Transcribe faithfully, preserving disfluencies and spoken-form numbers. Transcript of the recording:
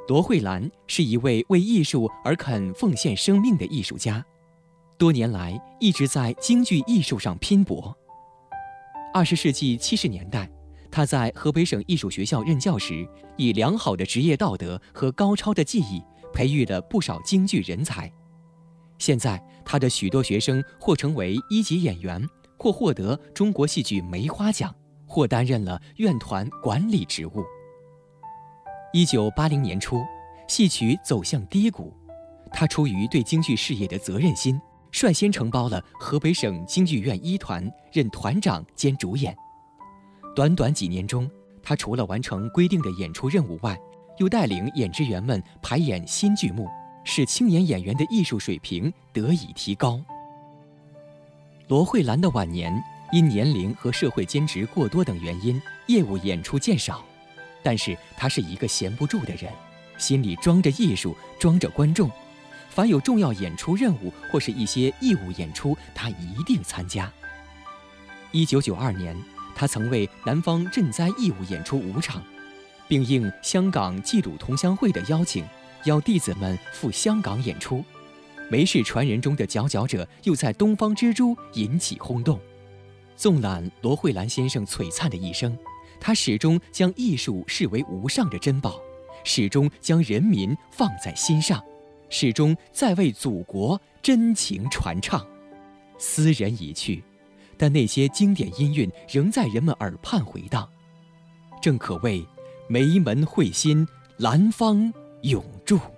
罗慧兰是一位为艺术而肯奉献生命的艺术家，多年来一直在京剧艺术上拼搏。二十世纪七十年代，他在河北省艺术学校任教时，以良好的职业道德和高超的技艺，培育了不少京剧人才。现在，他的许多学生或成为一级演员，或获得中国戏剧梅花奖，或担任了院团管理职务。一九八零年初，戏曲走向低谷，他出于对京剧事业的责任心，率先承包了河北省京剧院一团，任团长兼主演。短短几年中，他除了完成规定的演出任务外，又带领演职员们排演新剧目，使青年演员的艺术水平得以提高。罗慧兰的晚年因年龄和社会兼职过多等原因，业务演出渐少。但是他是一个闲不住的人，心里装着艺术，装着观众。凡有重要演出任务或是一些义务演出，他一定参加。一九九二年，他曾为南方赈灾义务演出五场，并应香港祭鲁同乡会的邀请，邀弟子们赴香港演出。梅氏传人中的佼佼者又在东方之珠引起轰动。纵览罗慧兰先生璀璨的一生，他始终将艺术视为无上的珍宝，始终将人民放在心上，始终在为祖国真情传唱。斯人已去，但那些经典音韵仍在人们耳畔回荡，正可谓梅门慧心，兰芳永驻。